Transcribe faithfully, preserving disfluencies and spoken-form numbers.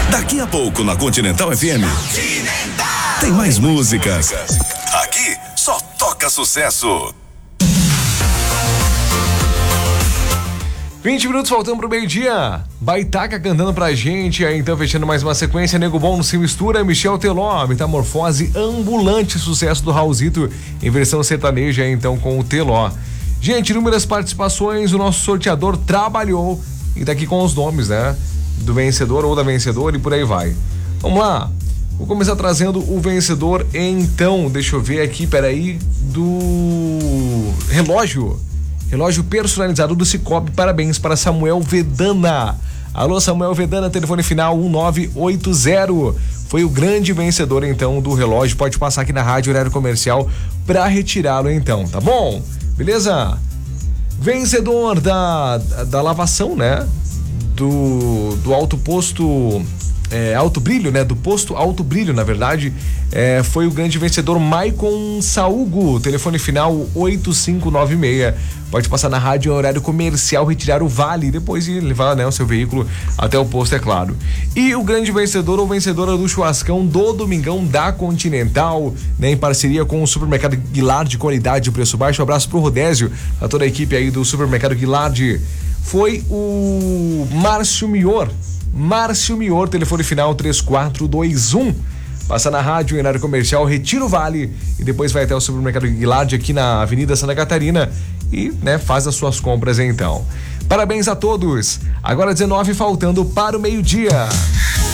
Daqui a pouco na Continental F M. Tem mais músicas. Aqui só toca sucesso. vinte minutos faltando pro meio-dia. Baitaca cantando pra gente. Aí então, fechando mais uma sequência. Nego Bom no Se Mistura. Michel Teló. Metamorfose ambulante. Sucesso do Raulzito em versão sertaneja. Aí, então, com o Teló. Gente, inúmeras participações. O nosso sorteador trabalhou. E tá aqui com os nomes, né? Do vencedor ou da vencedora e por aí vai. Vamos lá. Vou começar trazendo o vencedor. Então, deixa eu ver aqui, peraí. Do relógio. Relógio personalizado do Cicobi. Parabéns para Samuel Vedana. Alô, Samuel Vedana, telefone final um nove oito zero. Foi o grande vencedor, então, do relógio. Pode passar aqui na rádio horário comercial para retirá-lo, então, tá bom? Beleza? Vencedor da, da lavação, né? Do, do Alto Posto... É, Alto Brilho, né? Do posto Alto Brilho, na verdade, é, foi o grande vencedor Maicon Saúgo, telefone final oito cinco nove seis. Pode passar na rádio em horário comercial, retirar o vale, depois ir levar, né, o seu veículo até o posto, é claro. E o grande vencedor ou vencedora do churrascão do Domingão da Continental, né, em parceria com o Supermercado Guilard, de qualidade e preço baixo. Um abraço pro Rodésio, a toda a equipe aí do Supermercado Guilard. Foi o Márcio Mior. Márcio Mior, telefone final três quatro dois um. Passa na rádio, em horário comercial, retira o vale e depois vai até o Supermercado Guilard aqui na Avenida Santa Catarina e, né, faz as suas compras então. Parabéns a todos. Agora dezenove faltando para o meio-dia.